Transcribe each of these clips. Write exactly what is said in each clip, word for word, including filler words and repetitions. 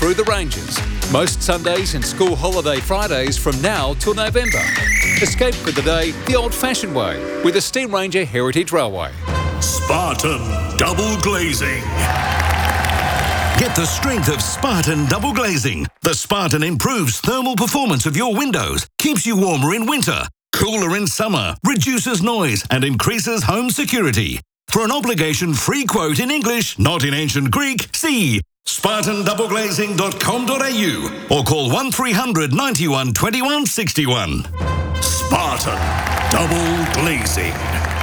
through the ranges. Most Sundays and school holiday Fridays from now till November. Escape for the day the old-fashioned way with the Steam Ranger Heritage Railway. Spartan Double Glazing. Get the strength of Spartan Double Glazing. The Spartan improves thermal performance of your windows, keeps you warmer in winter, cooler in summer, reduces noise and increases home security. For an obligation-free quote in English, not in ancient Greek, see spartan double glazing dot com dot a u or call one three hundred ninety-one twenty-one sixty-one. Spartan Double Glazing.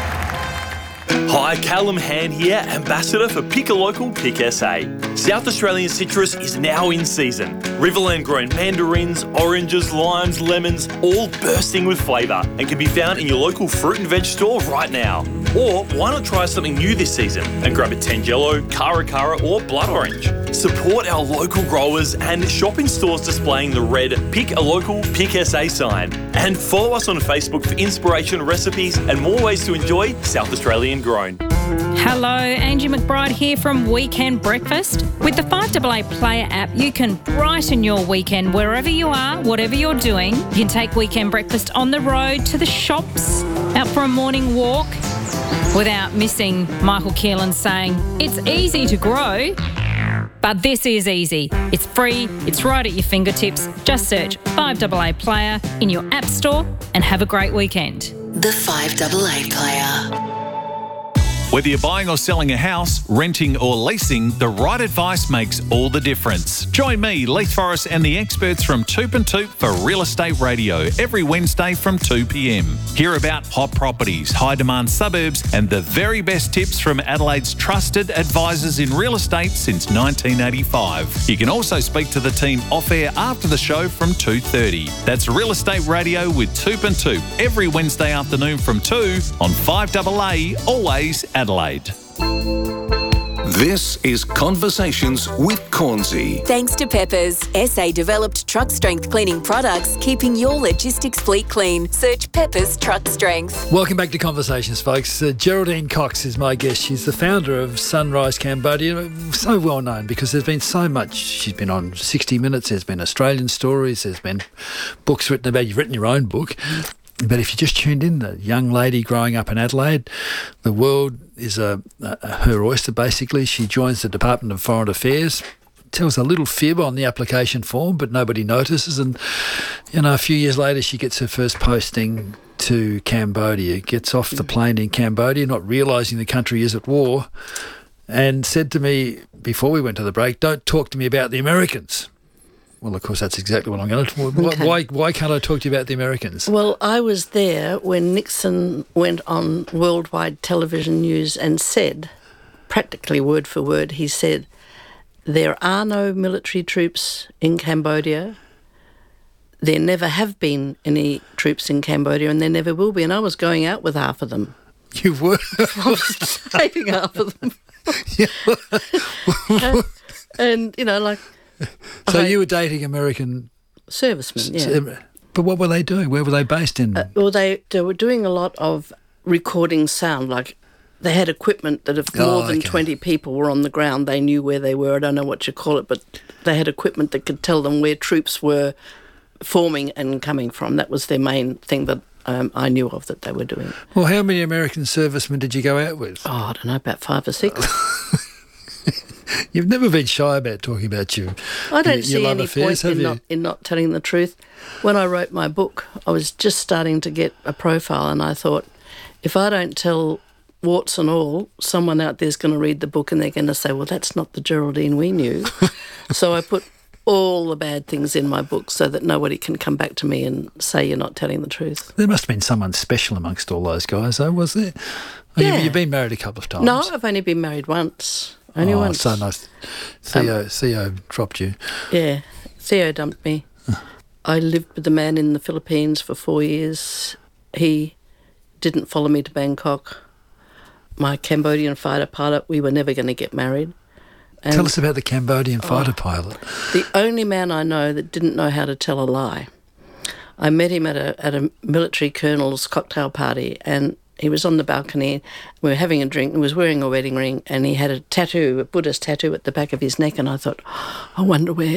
Hi, Callum Hand here, Ambassador for Pick a Local, Pick S A. South Australian citrus is now in season. Riverland grown mandarins, oranges, limes, lemons, all bursting with flavour and can be found in your local fruit and veg store right now. Or why not try something new this season and grab a Tangelo, Cara Cara or Blood Orange. Support our local growers and shop in stores displaying the red Pick a Local, Pick S A sign. And follow us on Facebook for inspiration, recipes and more ways to enjoy South Australian grown. Hello, Angie McBride here from Weekend Breakfast. With the five A A Player app, you can brighten your weekend wherever you are, whatever you're doing. You can take Weekend Breakfast on the road, to the shops, out for a morning walk, without missing Michael Keelan saying, it's easy to grow, but this is easy. It's free, it's right at your fingertips. Just search five A A Player in your app store and have a great weekend. The five A A Player. Whether you're buying or selling a house, renting or leasing, the right advice makes all the difference. Join me, Leith Forrest, and the experts from Toop and Toop for Real Estate Radio every Wednesday from two p m. Hear about hot properties, high-demand suburbs, and the very best tips from Adelaide's trusted advisors in real estate since nineteen eighty-five. You can also speak to the team off-air after the show from two thirty. That's Real Estate Radio with Toop and Toop every Wednesday afternoon from two on five A A, always Adelaide. This is Conversations with Cornsey. Thanks to Peppers, S A-developed truck strength cleaning products, keeping your logistics fleet clean. Search Peppers Truck Strength. Welcome back to Conversations, folks. Uh, Geraldine Cox is my guest. She's the founder of Sunrise Cambodia. So well known because there's been so much. She's been on sixty minutes. There's been Australian stories. There's been books written about. You've written your own book. But if you just tuned in, the young lady growing up in Adelaide, the world is a, a, her oyster, basically. She joins the Department of Foreign Affairs, tells a little fib on the application form, but nobody notices. And, you know, a few years later, she gets her first posting to Cambodia, gets off the plane in Cambodia, not realising the country is at war, and said to me before we went to the break, don't talk to me about the Americans. Well, of course, that's exactly what I'm going to talk about. Okay. Why, why can't I talk to you about the Americans? Well, I was there when Nixon went on worldwide television news and said, practically word for word, he said, there are no military troops in Cambodia. There never have been any troops in Cambodia and there never will be. And I was going out with half of them. You were? I was dating half of them. and, and, you know, like... So I, you were dating American servicemen, yeah. But what were they doing? Where were they based in? Uh, well, they they were doing a lot of recording sound. Like they had equipment that if more oh, than okay. twenty people were on the ground, they knew where they were. I don't know what you call it, but they had equipment that could tell them where troops were forming and coming from. That was their main thing that um, I knew of that they were doing. Well, how many American servicemen did you go out with? Oh, I don't know, about five or six. You've never been shy about talking about you. I don't your, see your love any affairs, point in have not, you? in not telling the truth. When I wrote my book, I was just starting to get a profile and I thought, if I don't tell warts and all, someone out there's going to read the book and they're going to say, well, that's not the Geraldine we knew. So I put all the bad things in my book so that nobody can come back to me and say you're not telling the truth. There must have been someone special amongst all those guys, though, was there? Oh, Yeah. you, you've been married a couple of times. No, I've only been married once. Only oh, once. so nice. Theo, um, Theo dropped you. Yeah, Theo dumped me. I lived with a man in the Philippines for four years. He didn't follow me to Bangkok. My Cambodian fighter pilot, we were never going to get married. And Tell us about the Cambodian fighter oh, pilot. The only man I know that didn't know how to tell a lie. I met him at a at a military colonel's cocktail party and he was on the balcony, we were having a drink, he was wearing a wedding ring and he had a tattoo, a Buddhist tattoo at the back of his neck and I thought, I wonder where